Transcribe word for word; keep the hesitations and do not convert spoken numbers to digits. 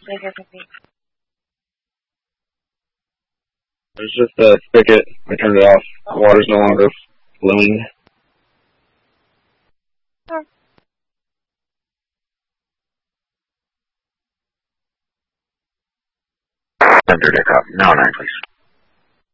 There's just a spigot. I turned it off. The water's no longer flowing. Under the cup. No, nine, please.